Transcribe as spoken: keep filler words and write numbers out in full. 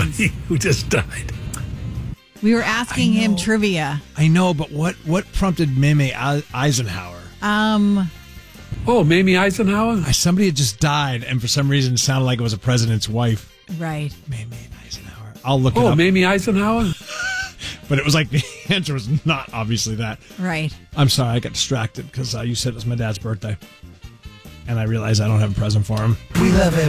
somebody who just died. We were asking him trivia. I know, but what, what prompted Mamie Eisenhower? Um, Oh, Mamie Eisenhower? Somebody had just died, and for some reason it sounded like it was a president's wife. right. Mamie Eisenhower. I'll look it Oh, up. Mamie Eisenhower? But it was like the answer was not obviously that. Right. I'm sorry, I got distracted because uh, you said it was my dad's birthday. And I realized I don't have a present for him. We love